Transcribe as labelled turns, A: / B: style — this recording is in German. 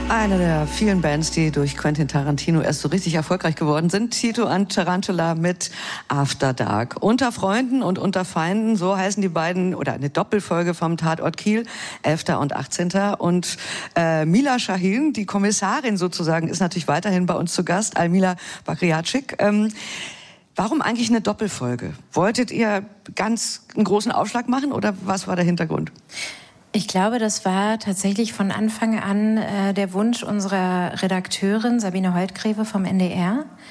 A: Eine der vielen Bands, die durch Quentin Tarantino erst so richtig erfolgreich geworden sind. Tito and Tarantula mit After Dark. Unter Freunden und unter Feinden, so heißen die beiden, oder eine Doppelfolge vom Tatort Kiel, 11. und 18. Und Mila Shahin, die Kommissarin sozusagen, ist natürlich weiterhin bei uns zu Gast. Almila Bakriatschik. Warum eigentlich eine Doppelfolge? Wolltet ihr ganz einen großen Aufschlag machen oder was war der Hintergrund?
B: Ich glaube, das war tatsächlich von Anfang an der Wunsch unserer Redakteurin Sabine Holtgreve vom NDR.